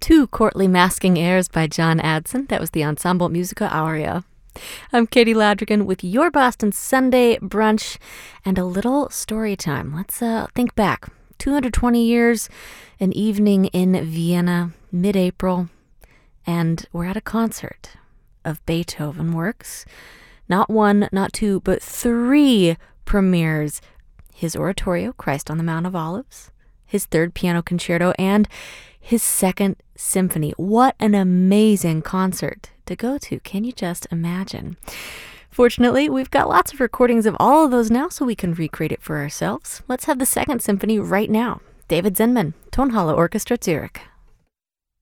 Two courtly masking airs by John Adson. That was the Ensemble Musica Aurea. I'm Katie Ladrigan with your Boston Sunday brunch and a little story time. Let's think back. 220 years, an evening in Vienna, mid-April, and we're at a concert of Beethoven works. Not one, not two, but three premieres. His oratorio, Christ on the Mount of Olives, his third piano concerto, and his second symphony. What an amazing concert to go to. Can you just imagine? Fortunately, we've got lots of recordings of all of those now, so we can recreate it for ourselves. Let's have the second symphony right now. David Zinman, Tonhalle Orchestra, Zurich.